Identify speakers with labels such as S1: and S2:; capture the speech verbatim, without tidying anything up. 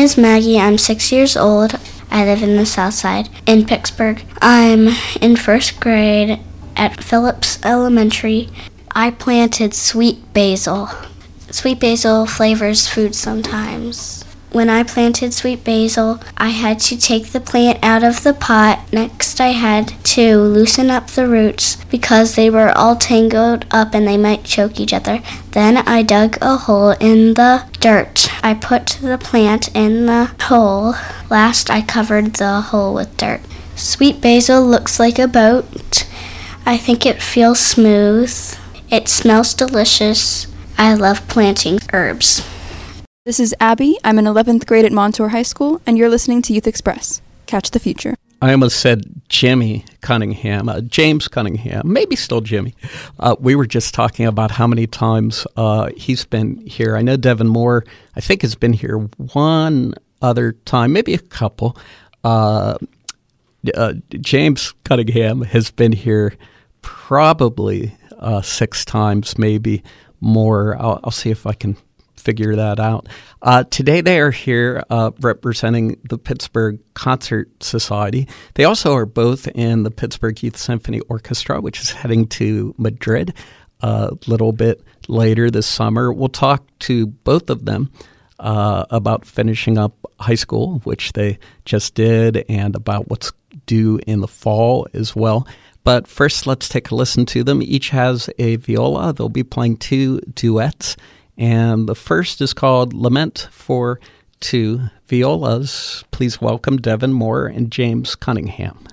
S1: is Maggie. I'm six years old. I live in the South Side in Pittsburgh. I'm in first grade at Phillips Elementary. I planted sweet basil. Sweet basil flavors food sometimes. When I planted sweet basil, I had to take the plant out of the pot. Next, I had to loosen up the roots because they were all tangled up and they might choke each other. Then I dug a hole in the dirt. I put the plant in the hole. Last, I covered the hole with dirt. Sweet basil looks like a boat. I think it feels smooth. It smells delicious. I love planting herbs.
S2: This is Abby. I'm in eleventh grade at Montour High School, and you're listening to Youth Express. Catch the future.
S3: I almost said Jimmy Cunningham, uh, James Cunningham, maybe still Jimmy. Uh, we were just talking about how many times uh, he's been here. I know Devin Moore, I think, has been here one other time, maybe a couple. Uh, uh, James Cunningham has been here probably uh, six times, maybe more. I'll, I'll see if I can figure that out. Uh, today they are here uh, representing the Pittsburgh Concert Society. They also are both in the Pittsburgh Youth Symphony Orchestra, which is heading to Madrid a little bit later this summer. We'll talk to both of them uh, about finishing up high school, which they just did, and about what's due in the fall as well. But first, let's take a listen to them. Each has a viola. They'll be playing two duets. And the first is called Lament for Two Violas. Please welcome Devin Moore and James Cunningham.